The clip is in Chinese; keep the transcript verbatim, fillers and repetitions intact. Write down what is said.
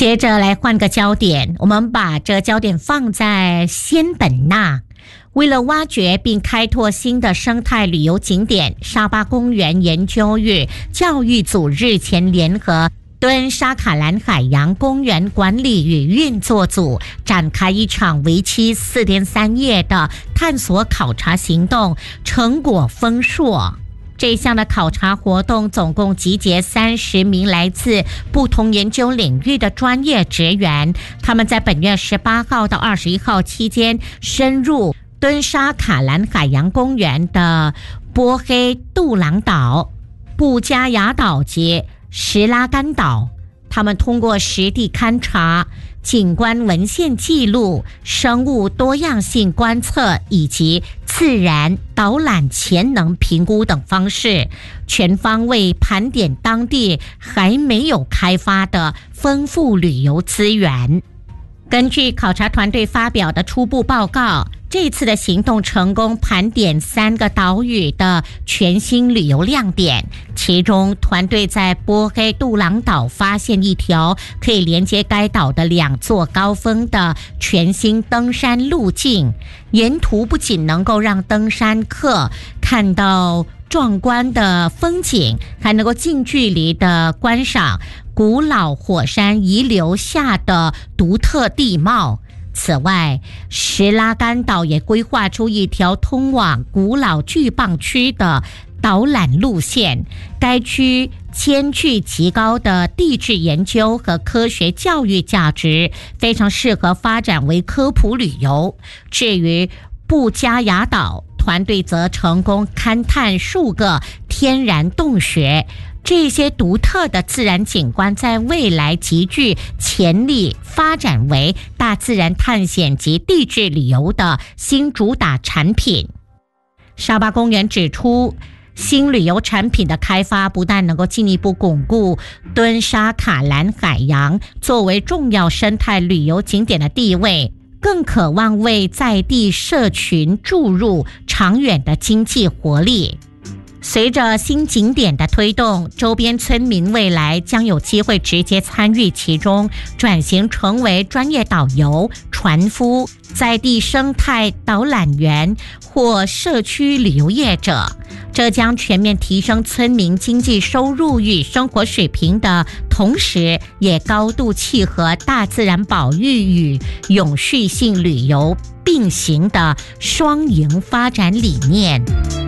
接着来换个焦点，我们把这焦点放在仙本那。为了挖掘并开拓新的生态旅游景点，沙巴公园研究与教育组日前联合敦沙卡兰海洋公园管理与运作组展开一场为期四天三夜的探索考察行动，成果丰硕。这项的考察活动总共集结三十名来自不同研究领域的专业职员，他们在本月十八号到二十一号期间深入敦沙卡兰海洋公园的波黑杜朗岛、布加雅岛及什拉干岛。他们通过实地勘察、景观文献记录、生物多样性观测以及自然导览潜能评估等方式，全方位盘点当地还没有开发的丰富旅游资源。根据考察团队发表的初步报告，这次的行动成功盘点三个岛屿的全新旅游亮点，其中团队在波黑杜朗岛发现一条可以连接该岛的两座高峰的全新登山路径，沿途不仅能够让登山客看到壮观的风景，还能够近距离的观赏古老火山遗留下的独特地貌。此外，什拉干岛也规划出一条通往古老巨蚌区的导览路线，该区兼具极高的地质研究和科学教育价值，非常适合发展为科普旅游。至于布加雅岛，团队则成功勘探数个天然洞穴，这些独特的自然景观在未来极具潜力发展为大自然探险及地质旅游的新主打产品。沙巴公园指出，新旅游产品的开发不但能够进一步巩固敦沙卡兰海洋作为重要生态旅游景点的地位，更渴望为在地社群注入长远的经济活力。随着新景点的推动，周边村民未来将有机会直接参与其中，转型成为专业导游、船夫、在地生态导览员或社区旅游业者。这将全面提升村民经济收入与生活水平的同时，也高度契合大自然保育与永续性旅游并行的双赢发展理念。